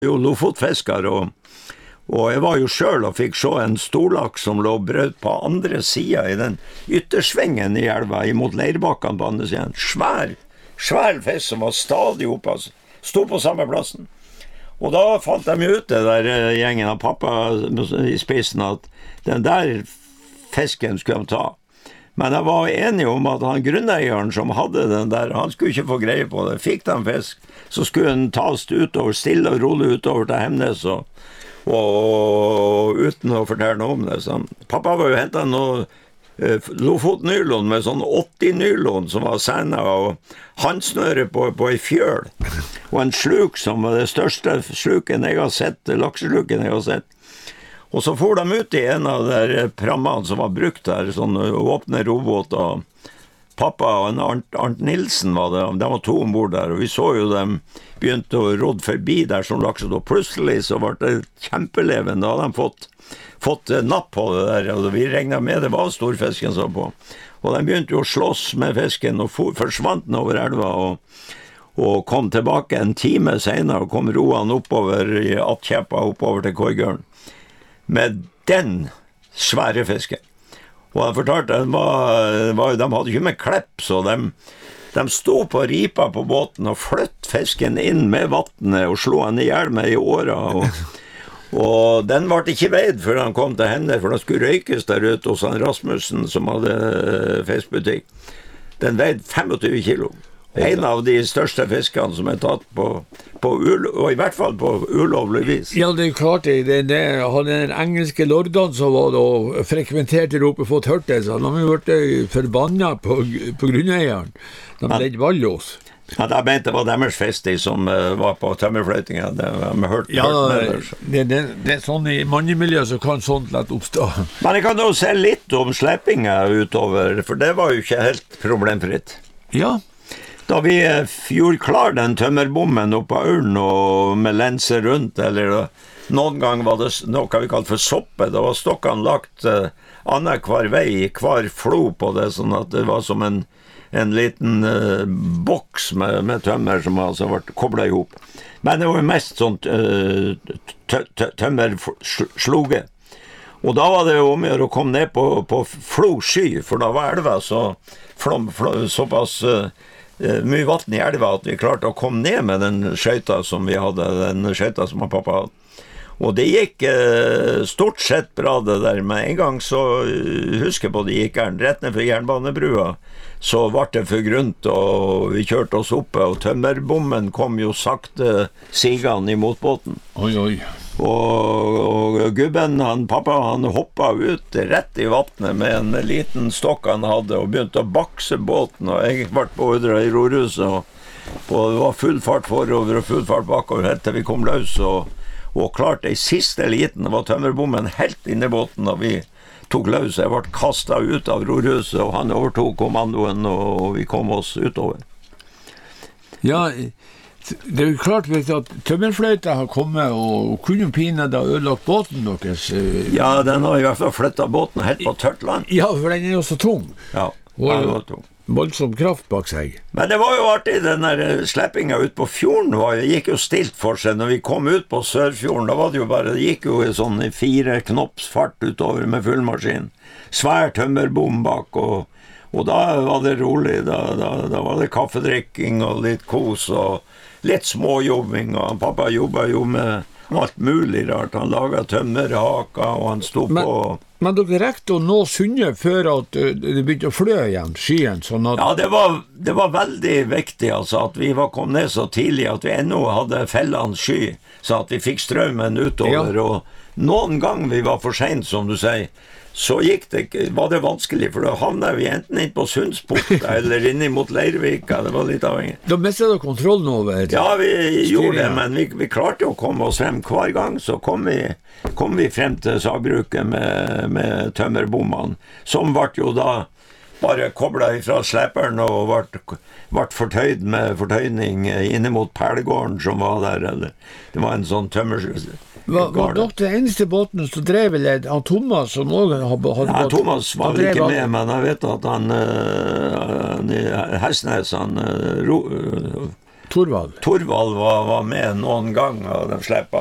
Jo, lofotfisker, og jeg var jo selv og fikk se en storlaks som lå brød på andre siden i den yttersvingen i elva, imot Leirbakken på andre siden. Svær fisk som var stadig oppe, altså. Stod på samme plassen. Og da fant de ut det der gjengen av pappa i spissen, at den der fisken skulle de ta. Men jeg var enig om at han grunneieren som hadde den der, han skulle ikke få greie på det. Fikk de fisk, så skulle den tas utover, stille og rolig utover til Hemnes, og uten å fortelle noe om det. Så pappa var jo hentet noe Lofotnylon med sånn 80-nylon som var sena, og handsnøre på en fjøl, og en sluk som var det største sluken jeg har sett, laksesluken jeg har sett. Og så for de ut i en av de prammene som var brukt der, sånn åpne robåt, og pappa og en Arnt Nilsen var det, de var 2 ombord der, og vi så jo dem begynte å rådde forbi der som lakset, og plutselig så var det kjempeleven, da hadde de fått napp på det der, og vi regnet med det var storfisken som var på. Og de begynte jo å slåss med fisken, og forsvant den over elva, og kom tilbake en time senere, og kom roene oppover i Attkjeppa, oppover til Korgøren, med den svære fisken. Og han fortalte at de hadde ikke med klepp, så de stod på ripa på båten og fløtt fisken inn med vattnet og slo han i hjel med i åra, og den ble ikke veid før han kom til henne, for det skulle røykes der ute hos han Rasmussen som hadde fiskbutikk. Den veide 25 kilo. En av de største fiskene som tatt på og i hvert fall på ulovlig vis. Ja, det klart det. Han den engelske lordene som var da frekventerte ropet fått hørt det, så han har vært forbannet på grunneieren. De ledde Vallås. Ja, jeg mente det var deres festi som var på tømmerfløytinga. Det har vi hørt. Ja, det sånn i mannemiljøet så kan sånt lett oppstå. Men jeg kan jo se litt om sleppinga utover, for det var jo ikke helt problemfritt. Ja. Da vi gjorde klar den tømmerbommen oppe på Ørn og med lenser rundt, eller noen gang var det noe vi kalte for soppe, da var stokkene lagt annet hver vei, hver flo på det, sånn at det var som en liten boks med tømmer som altså ble koblet ihop. Men det var jo mest sånn tømmersloge. Og da var det jo om å komme ned på flosky, for da var elva så såpass mye vatten i elva at vi klarte å komme ned med den skøyta som vi hadde, den skøyta som pappa hadde. Og det gikk stort sett bra det der, men en gang så husker jeg på det gikk rett ned for jernbanebrua, så ble det for grunt, og vi kjørte oss oppe, og tømmerbommen kom jo sakte sigende imot båten. Oi, oi. Og gubben, pappa, han hoppet ut rett i vattnet med en liten stokk han hadde, og begynte å bakse båten, og jeg ble beordret i rorhuset, og det var full fart forover og full fart bakover, helt til vi kom løs, og klart i siste liten var tømmerbommen helt inne i båten, og vi tok løs. Jeg ble kastet ut av rorhuset, og han overtok kommandoen, og vi kom oss utover. Ja, det er jo klart at tømmerfløyta har kommet, og kunne pine da ødelagt båten deres. Ja, den har i hvert fall flyttet båten helt på tørt land. Ja, for den er jo så tung. Ja, den var tung. Voldsom kraft bak seg. Men det var jo artig, den der sleppinga ut på fjorden gikk jo stilt for seg. Når vi kom ut på Sørfjorden, da var det jo bare, det gikk jo sånn i 4 knops fart utover med fullmaskin. Svær tømmerbom bak, og da var det rolig. Da var det kaffedrikking og litt kos og litt småjobbing, og pappa jobbet jo med alt mulig rart. Han laget tømmerhaka, og han stod på... Men dere rekte å nå Sunne før at det begynte å flø igjen, skyen, sånn at... Ja, det var veldig viktig, altså, at vi var kommet ned så tidlig, at vi ennå hadde fellene sky, så at vi fikk strømmen utover, og noen gang vi var for sent, som du sier, så var det vanskelig, for da havnet vi enten inn på Sundsporta, eller inn mot Leirvika, det var litt avhengig. Da mistet du kontrollen over? Ja, vi gjorde det, men vi klarte å komme oss frem hver gang, så kom vi frem til sagbruket med tømmerbommene, som ble jo da bare koblet fra sleperen og ble fortøyd med fortøyning inne mot Perlegården som var der, eller det var en sånn tømmer... Var dere den eneste båten som drev, eller han Thomas som også hadde ja, Thomas var vel ikke med, men jeg vet at han Hestnes, Torvald. Torvald var med noen gang, og de slipper